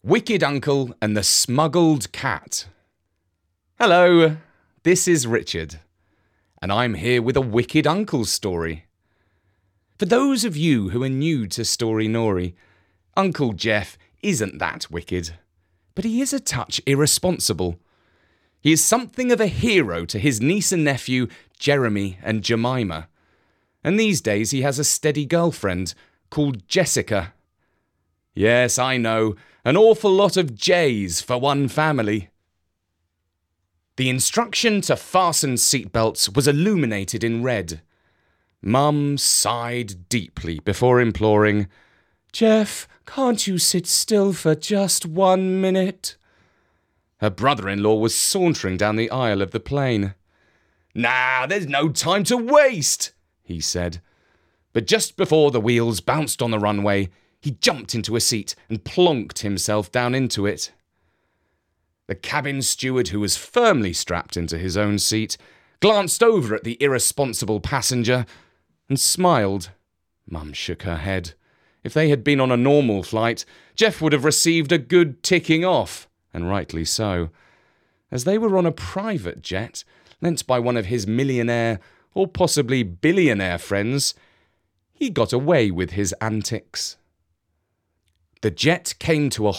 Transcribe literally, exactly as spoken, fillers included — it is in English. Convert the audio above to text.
Wicked Uncle and the Smuggled Cat. Hello, this is Richard, and I'm here with a Wicked Uncle story. For those of you who are new to Story Nori, Uncle Jeff isn't that wicked, but he is a touch irresponsible. He is something of a hero to his niece and nephew, Jeremy and Jemima, and these days he has a steady girlfriend called Jessica. Yes, I know, an awful lot of J's for one family. The instruction to fasten seatbelts was illuminated in red. Mum sighed deeply before imploring, "Jeff, can't you sit still for just one minute?" Her brother-in-law was sauntering down the aisle of the plane. "Nah, there's no time to waste," he said. But just before the wheels bounced on the runway, he jumped into a seat and plonked himself down into it. The cabin steward, who was firmly strapped into his own seat, glanced over at the irresponsible passenger and smiled. Mum shook her head. If they had been on a normal flight, Jeff would have received a good ticking off, and rightly so. As they were on a private jet, lent by one of his millionaire or possibly billionaire friends, he got away with his antics. The jet came to a